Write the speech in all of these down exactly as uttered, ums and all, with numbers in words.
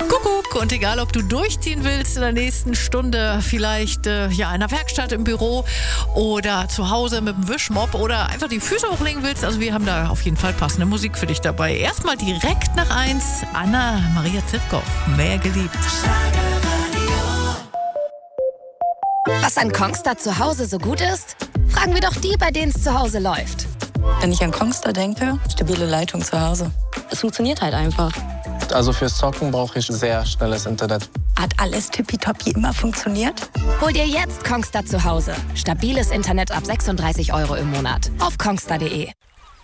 Kuckuck, und egal, ob du durchziehen willst in der nächsten Stunde, vielleicht äh, ja in der Werkstatt, im Büro oder zu Hause mit dem Wischmopp oder einfach die Füße hochlegen willst, also wir haben da auf jeden Fall passende Musik für dich dabei. Erstmal direkt nach eins, Anna-Maria Zivkow, Mehr geliebt. Was an Kongstar zu Hause so gut ist? Fragen wir doch die, bei denen es zu Hause läuft. Wenn ich an Kongstar denke, stabile Leitung zu Hause. Es funktioniert halt einfach. Also fürs Zocken brauche ich sehr schnelles Internet. Hat alles tippitoppi immer funktioniert? Hol dir jetzt Kongstar zu Hause. Stabiles Internet ab sechsunddreißig Euro im Monat. Auf kongstar punkt de.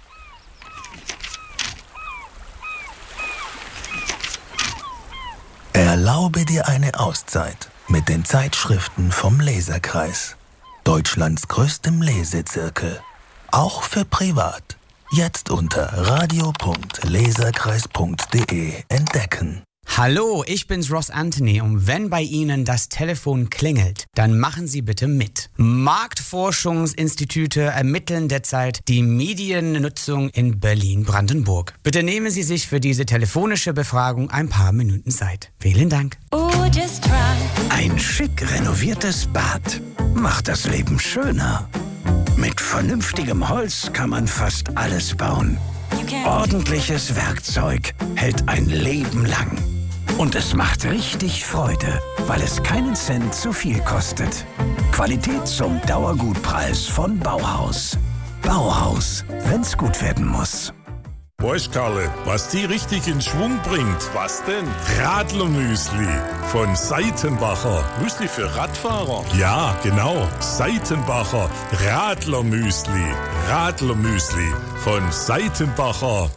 Erlaube dir eine Auszeit mit den Zeitschriften vom Leserkreis. Deutschlands größtem Lesezirkel. Auch für privat. Jetzt unter radio punkt leserkreis punkt de entdecken. Hallo, ich bin's Ross Anthony, und wenn bei Ihnen das Telefon klingelt, dann machen Sie bitte mit. Marktforschungsinstitute ermittellen derzeit die Mediennutzung in Berlin-Brandenburg. Bitte nehmen Sie sich für diese telefonische Befragung ein paar Minuten Zeit. Vielen Dank. Ein schick renoviertes Bad macht das Leben schöner. Mit vernünftigem Holz kann man fast alles bauen. Ordentliches Werkzeug hält ein Leben lang. Und es macht richtig Freude, weil es keinen Cent zu viel kostet. Qualität zum Dauergutpreis von Bauhaus. Bauhaus, wenn's gut werden muss. Weißt, Karle, was die richtig in Schwung bringt? Was denn? Radlermüsli von Seitenbacher. Müsli für Radfahrer? Ja, genau. Seitenbacher Radlermüsli. Radlermüsli von Seitenbacher.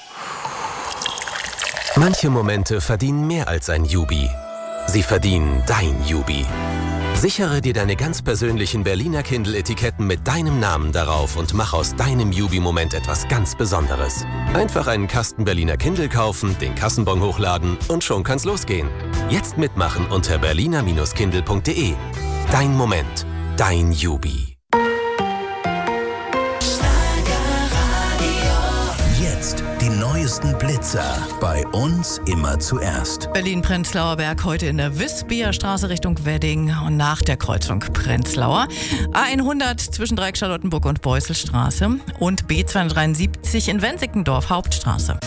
Manche Momente verdienen mehr als ein Jubi. Sie verdienen dein Jubi. Sichere dir deine ganz persönlichen Berliner Kindle-Etiketten mit deinem Namen darauf und mach aus deinem Jubi-Moment etwas ganz Besonderes. Einfach einen Kasten Berliner Kindle kaufen, den Kassenbon hochladen und schon kann's losgehen. Jetzt mitmachen unter berliner Kindle punkt de. Dein Moment, dein Jubi. Jetzt die neuesten Blitzer. Bei uns immer zuerst. Berlin-Prenzlauer Berg heute in der Wisbier-Straße Richtung Wedding und nach der Kreuzung Prenzlauer. A hundert zwischen Dreieck-Charlottenburg und Beusselstraße und B zweihundertdreiundsiebzig in Wensickendorf Hauptstraße.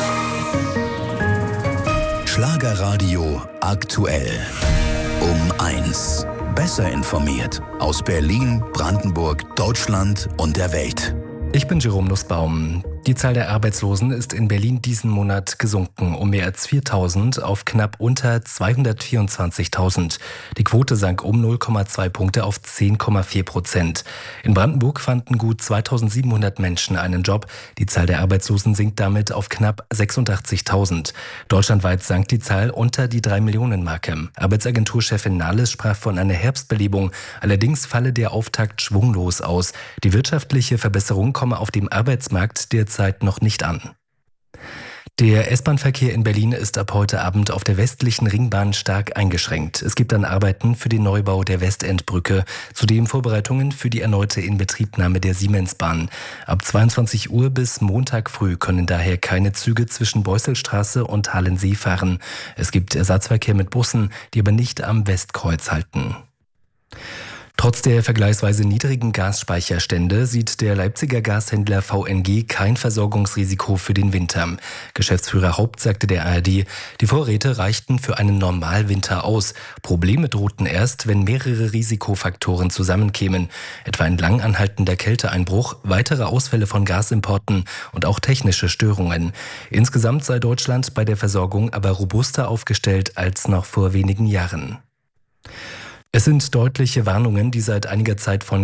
Schlagerradio aktuell. Um eins. Besser informiert aus Berlin, Brandenburg, Deutschland und der Welt. Ich bin Jerome Nussbaum. Die Zahl der Arbeitslosen ist in Berlin diesen Monat gesunken um mehr als viertausend auf knapp unter zweihundertvierundzwanzigtausend. Die Quote sank um null Komma zwei Punkte auf zehn Komma vier Prozent. In Brandenburg fanden gut zweitausendsiebenhundert Menschen einen Job. Die Zahl der Arbeitslosen sinkt damit auf knapp sechsundachtzigtausend. Deutschlandweit sank die Zahl unter die drei Millionen Marke. Arbeitsagenturchefin Nahles sprach von einer Herbstbelebung. Allerdings falle der Auftakt schwunglos aus. Die wirtschaftliche Verbesserung komme auf dem Arbeitsmarkt derzeit noch nicht an. Der S-Bahn-Verkehr in Berlin ist ab heute Abend auf der westlichen Ringbahn stark eingeschränkt. Es gibt dann Arbeiten für den Neubau der Westendbrücke, zudem Vorbereitungen für die erneute Inbetriebnahme der Siemensbahn. Ab zweiundzwanzig Uhr bis Montag früh können daher keine Züge zwischen Beusselstraße und Halensee fahren. Es gibt Ersatzverkehr mit Bussen, die aber nicht am Westkreuz halten. Trotz der vergleichsweise niedrigen Gasspeicherstände sieht der Leipziger Gashändler V N G kein Versorgungsrisiko für den Winter. Geschäftsführer Haupt sagte der A R D, die Vorräte reichten für einen Normalwinter aus. Probleme drohten erst, wenn mehrere Risikofaktoren zusammenkämen, etwa ein lang anhaltender Kälteeinbruch, weitere Ausfälle von Gasimporten und auch technische Störungen. Insgesamt sei Deutschland bei der Versorgung aber robuster aufgestellt als noch vor wenigen Jahren. Es sind deutliche Warnungen, die seit einiger Zeit von